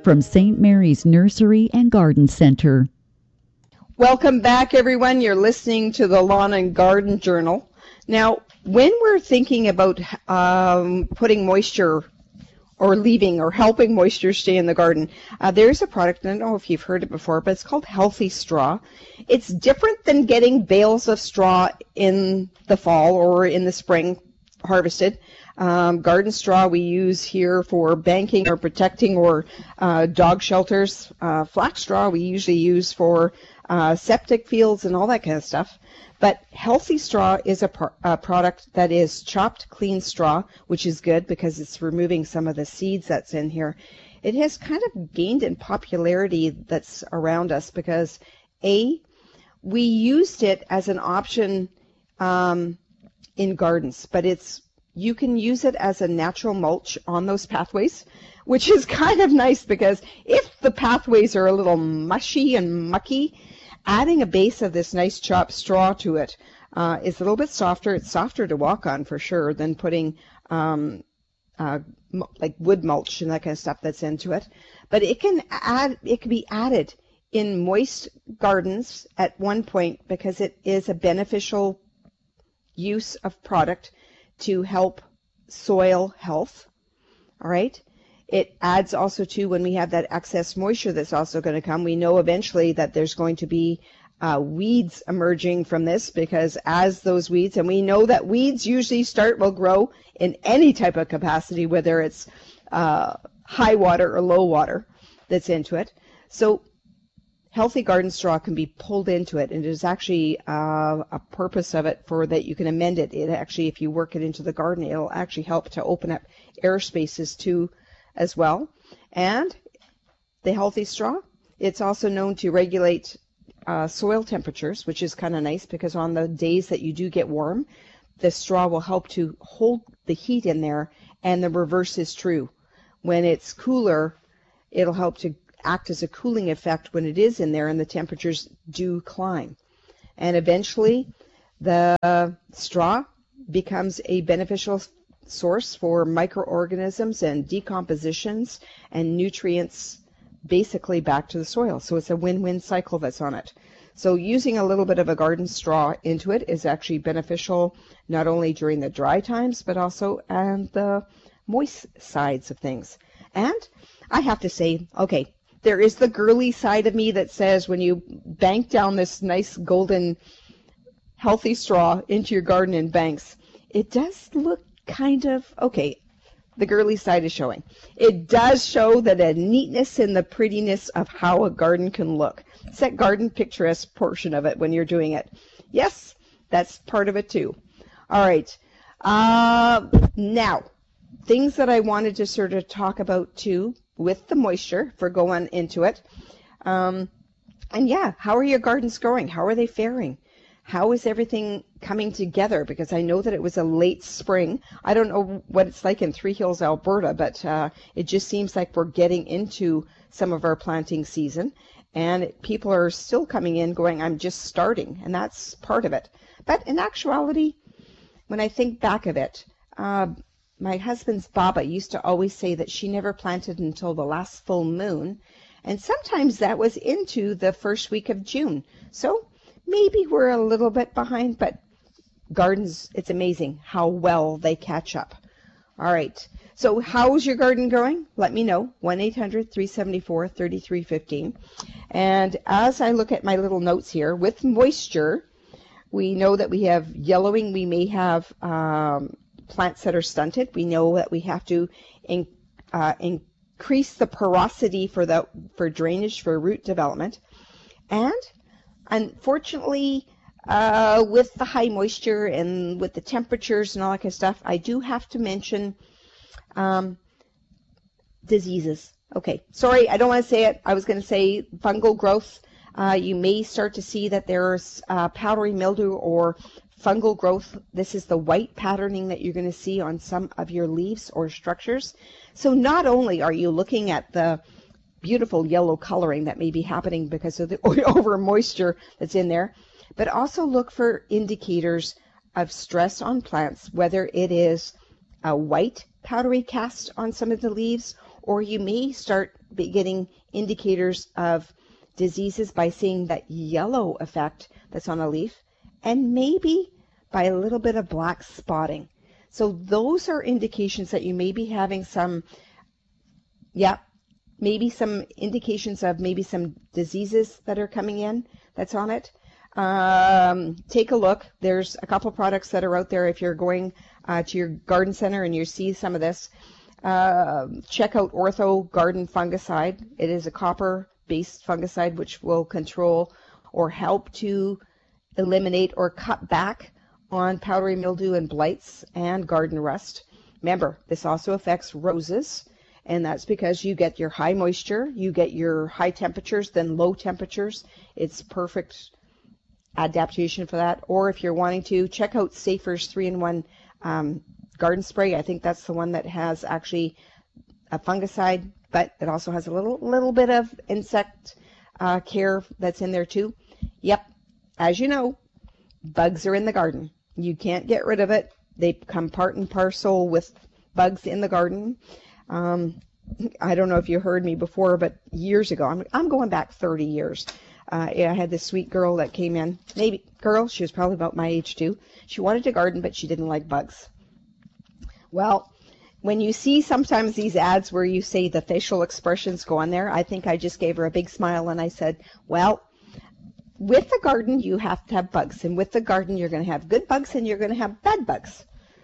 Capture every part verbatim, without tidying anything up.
from Saint Mary's Nursery and Garden Center. Welcome back, everyone. You're listening to the Lawn and Garden Journal. Now, when we're thinking about um, putting moisture or leaving or helping moisture stay in the garden, uh, there's a product, I don't know if you've heard it before, but it's called Healthy Straw. It's different than getting bales of straw in the fall or in the spring harvested. Um, garden straw we use here for banking or protecting or uh, dog shelters. Uh, flax straw we usually use for uh, septic fields and all that kind of stuff. But Healthy Straw is a, pro- a product that is chopped clean straw, which is good because it's removing some of the seeds that's in here. It has kind of gained in popularity that's around us because, A, we used it as an option um, in gardens, but it's you can use it as a natural mulch on those pathways, which is kind of nice because if the pathways are a little mushy and mucky, adding a base of this nice chopped straw to it uh, is a little bit softer. It's softer to walk on for sure than putting um, uh, m- like wood mulch and that kind of stuff that's into it. But it can add, it can be added in moist gardens at one point because it is a beneficial use of product to help soil health. All right. It adds also to when we have that excess moisture that's also going to come. We know eventually that there's going to be uh, weeds emerging from this because as those weeds, and we know that weeds usually start, will grow in any type of capacity, whether it's uh, high water or low water that's into it. So Healthy Garden Straw can be pulled into it, and there's actually uh, a purpose of it for that you can amend it. It actually, if you work it into the garden, it'll actually help to open up air spaces too as well. And the Healthy Straw, it's also known to regulate uh, soil temperatures, which is kind of nice because on the days that you do get warm, the straw will help to hold the heat in there, and the reverse is true. When it's cooler, it'll help to act as a cooling effect when it is in there and the temperatures do climb. And eventually the straw becomes a beneficial source for microorganisms and decompositions and nutrients basically back to the soil. So it's a win-win cycle that's on it. So using a little bit of a garden straw into it is actually beneficial not only during the dry times but also on the moist sides of things. And I have to say, okay, there is the girly side of me that says when you bank down this nice golden healthy straw into your garden in banks, it does look kind of, okay, the girly side is showing. It does show that a neatness and the prettiness of how a garden can look. It's that garden picturesque portion of it when you're doing it. Yes, that's part of it too. All right. Uh, now, things that I wanted to sort of talk about too with the moisture for going into it. Um, and yeah, how are your gardens growing? How are they faring? How is everything coming together? Because I know that it was a late spring. I don't know what it's like in Three Hills, Alberta, but uh, it just seems like we're getting into some of our planting season. And people are still coming in going, I'm just starting. And that's part of it. But in actuality, when I think back of it, uh, my husband's Baba used to always say that she never planted until the last full moon. And sometimes that was into the first week of June. So maybe we're a little bit behind, but gardens, it's amazing how well they catch up. All right. So how's your garden growing? Let me know. one eight hundred, three seven four, three three one five. And as I look at my little notes here, with moisture, we know that we have yellowing. We may have um, plants that are stunted. We know that we have to in, uh, increase the porosity for the for drainage for root development. And unfortunately, uh, with the high moisture and with the temperatures and all that kind of stuff, I do have to mention um, diseases. Okay, sorry, I don't want to say it. I was going to say fungal growth. Uh, you may start to see that there's uh, powdery mildew or fungal growth. This is the white patterning that you're going to see on some of your leaves or structures. So not only are you looking at the beautiful yellow coloring that may be happening because of the over moisture that's in there, but also look for indicators of stress on plants, whether it is a white powdery cast on some of the leaves or you may start be getting indicators of diseases by seeing that yellow effect that's on a leaf, and maybe by a little bit of black spotting. So those are indications that you may be having some, yeah, maybe some indications of maybe some diseases that are coming in that's on it. Um, take a look. There's a couple products that are out there. If you're going uh, to your garden center and you see some of this, uh, check out Ortho Garden Fungicide. It is a copper-based fungicide which will control or help to eliminate or cut back on powdery mildew and blights and garden rust. Remember, this also affects roses, and that's because you get your high moisture, you get your high temperatures, then low temperatures. It's perfect adaptation for that. Or if you're wanting to, check out Safer's three in one um, garden spray. I think that's the one that has actually a fungicide, but it also has a little little bit of insect uh, care that's in there too. Yep, as you know, bugs are in the garden. You can't get rid of it. They come part and parcel with bugs in the garden. Um, I don't know if you heard me before, but years ago, I'm, I'm going back thirty years. Uh, I had this sweet girl that came in, maybe girl, she was probably about my age too. She wanted to garden, but she didn't like bugs. Well, when you see sometimes these ads where you say the facial expressions go on there, I think I just gave her a big smile and I said, well, with the garden, you have to have bugs. And with the garden, you're going to have good bugs and you're going to have bad bugs.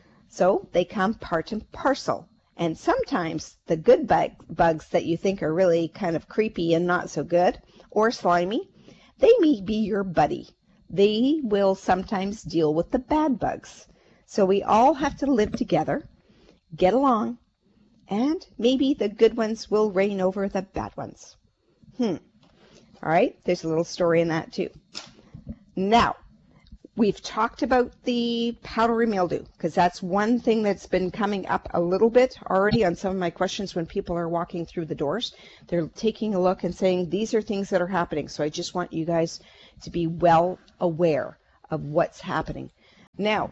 So they come part and parcel. And sometimes the good bug, bugs that you think are really kind of creepy and not so good or slimy, they may be your buddy. They will sometimes deal with the bad bugs. So we all have to live together, get along, and maybe the good ones will reign over the bad ones. Hmm. All right, there's a little story in that too. Now, we've talked about the powdery mildew because that's one thing that's been coming up a little bit already on some of my questions when people are walking through the doors. They're taking a look and saying, these are things that are happening. So I just want you guys to be well aware of what's happening. Now,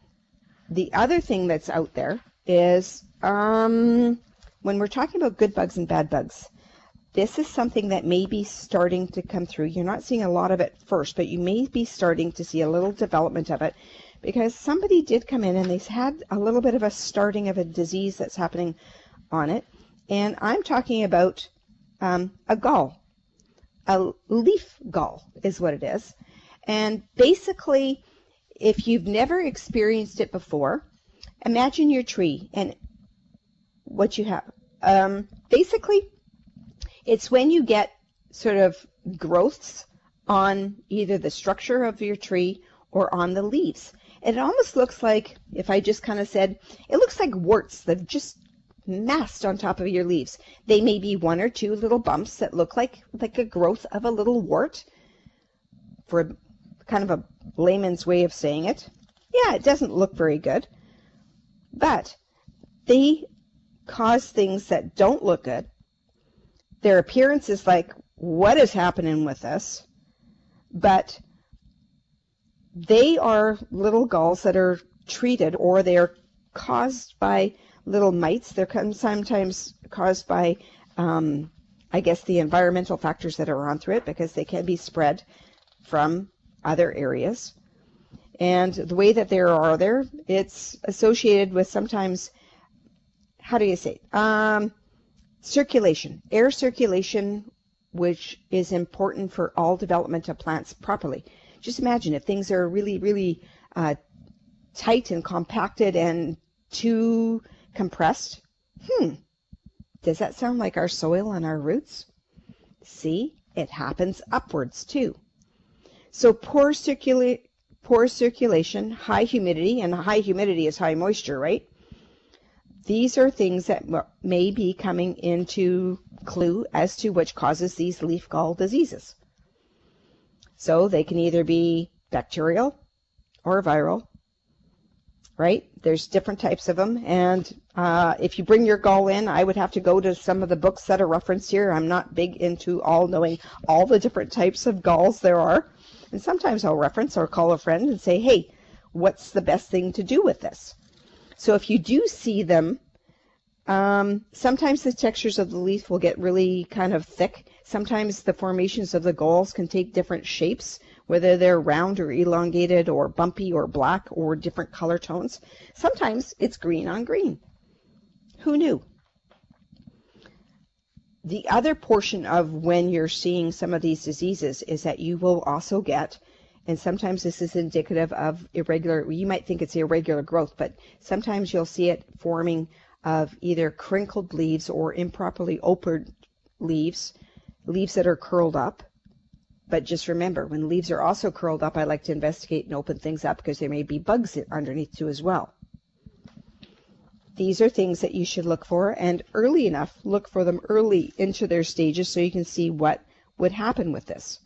the other thing that's out there is um, when we're talking about good bugs and bad bugs, this is something that may be starting to come through. You're not seeing a lot of it first, but you may be starting to see a little development of it because somebody did come in and they've had a little bit of a starting of a disease that's happening on it. And I'm talking about um, a gall. A leaf gall is what it is. And basically, if you've never experienced it before, imagine your tree and what you have. Um, basically, it's when you get sort of growths on either the structure of your tree or on the leaves. And it almost looks like, if I just kind of said, it looks like warts that have just massed on top of your leaves. They may be one or two little bumps that look like, like a growth of a little wart, for a, kind of a layman's way of saying it. Yeah, it doesn't look very good, but they cause things that don't look good. Their appearance is like, what is happening with us? But they are little galls that are treated, or they're caused by little mites. They're sometimes caused by, um, I guess, the environmental factors that are on through it, because they can be spread from other areas. And the way that they are there, it's associated with sometimes, how do you say it? Um, Circulation, air circulation, which is important for all development of plants properly. Just imagine if things are really, really uh, tight and compacted and too compressed. Hmm, does that sound like our soil and our roots? See, it happens upwards too. So poor, circula- poor circulation, high humidity, and high humidity is high moisture, right? These are things that may be coming into clue as to which causes these leaf gall diseases. So they can either be bacterial or viral, right? There's different types of them. And uh, if you bring your gall in, I would have to go to some of the books that are referenced here. I'm not big into all knowing all the different types of galls there are. And sometimes I'll reference or call a friend and say, hey, what's the best thing to do with this? So if you do see them Um, sometimes the textures of the leaf will get really kind of thick. Sometimes the formations of the galls can take different shapes, whether they're round or elongated or bumpy or black or different color tones. Sometimes it's green on green. Who knew? The other portion of when you're seeing some of these diseases is that you will also get, and sometimes this is indicative of irregular, you might think it's irregular growth, but sometimes you'll see it forming of either crinkled leaves or improperly opened leaves, leaves that are curled up. But just remember, when leaves are also curled up, I like to investigate and open things up because there may be bugs underneath too as well. These are things that you should look for, and early enough, look for them early into their stages so you can see what would happen with this.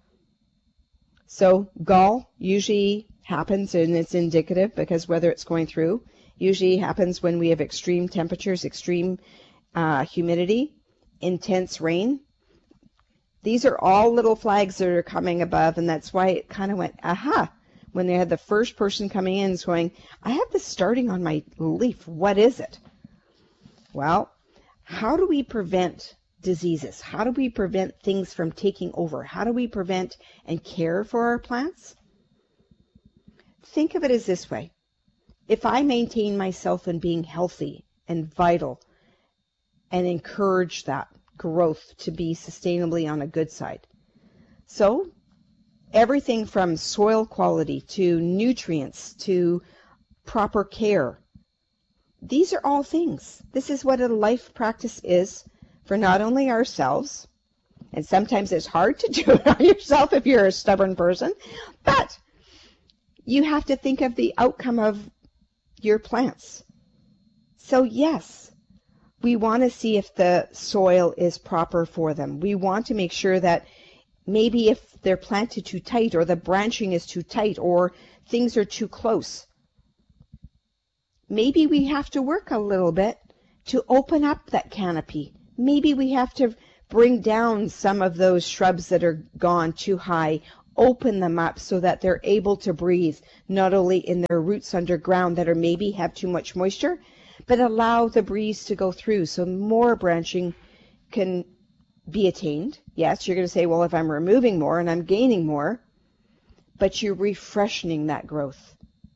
So gall usually happens, and it's indicative because whether it's going through, usually happens when we have extreme temperatures, extreme uh, humidity, intense rain. These are all little flags that are coming above, and that's why it kind of went, aha, when they had the first person coming in going, I have this starting on my leaf. What is it? Well, how do we prevent diseases? How do we prevent things from taking over? How do we prevent and care for our plants? Think of it as this way. If I maintain myself in being healthy and vital and encourage that growth to be sustainably on a good side. So everything from soil quality to nutrients to proper care. These are all things. This is what a life practice is for not only ourselves, and sometimes it's hard to do it on yourself if you're a stubborn person, but you have to think of the outcome of your plants. So yes, we want to see if the soil is proper for them. We want to make sure that maybe if they're planted too tight or the branching is too tight or things are too close, maybe we have to work a little bit to open up that canopy. Maybe we have to bring down some of those shrubs that are gone too high, open them up so that they're able to breathe, not only in their roots underground that are maybe have too much moisture, but allow the breeze to go through so more branching can be attained. Yes, you're going to say, well, if I'm removing more and I'm gaining more, but you're refreshing that growth.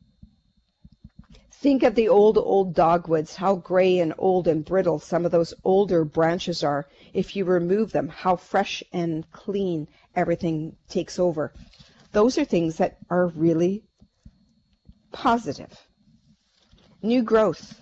Think of the old, old dogwoods, how gray and old and brittle some of those older branches are. If you remove them, how fresh and clean everything takes over. Those are things that are really positive. New growth,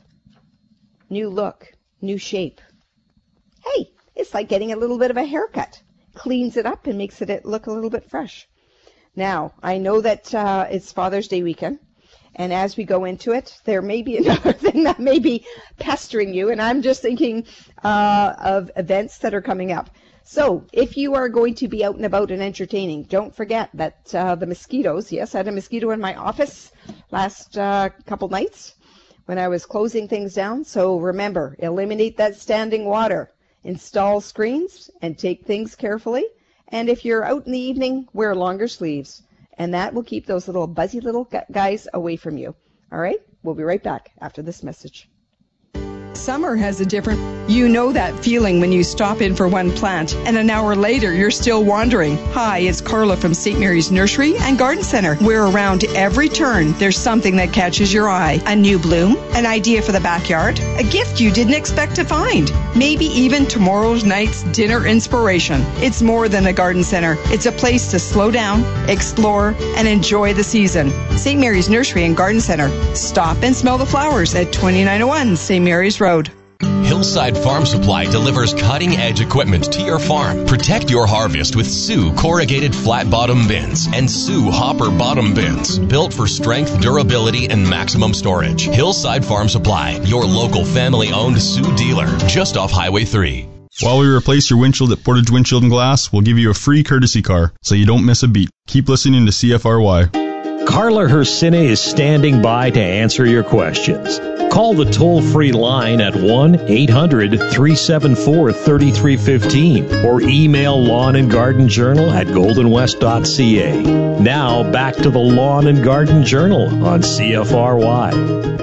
new look, new shape. Hey, it's like getting a little bit of a haircut. Cleans it up and makes it look a little bit fresh. Now, I know that uh, it's Father's Day weekend. And as we go into it, there may be another thing that may be pestering you. And I'm just thinking uh, of events that are coming up. So if you are going to be out and about and entertaining, don't forget that uh, the mosquitoes, yes, I had a mosquito in my office last uh, couple nights when I was closing things down. So remember, eliminate that standing water, install screens, and take things carefully. And if you're out in the evening, wear longer sleeves. And that will keep those little buzzy little guys away from you. All right? We'll be right back after this message. Summer has a different... You know that feeling when you stop in for one plant and an hour later you're still wandering. Hi, it's Carla from Saint Mary's Nursery and Garden Center. Where around every turn there's something that catches your eye. A new bloom, an idea for the backyard, a gift you didn't expect to find. Maybe even tomorrow's night's dinner inspiration. It's more than a garden center. It's a place to slow down, explore, and enjoy the season. Saint Mary's Nursery and Garden Center. Stop and smell the flowers at twenty-nine oh one Saint Mary's Road. Hillside Farm Supply delivers cutting-edge equipment to your farm. Protect your harvest with Sioux corrugated flat-bottom bins and Sioux hopper bottom bins, built for strength, durability, and maximum storage. Hillside Farm Supply, your local family-owned Sioux dealer, just off Highway three. While we replace your windshield at Portage Windshield and Glass, we'll give you a free courtesy car, so you don't miss a beat. Keep listening to C F R Y. Carla Hersine is standing by to answer your questions. Call the toll-free line at one eight hundred three seven four three three one five or email Lawn and Garden Journal at golden west dot c a. Now back to the Lawn and Garden Journal on C F R Y.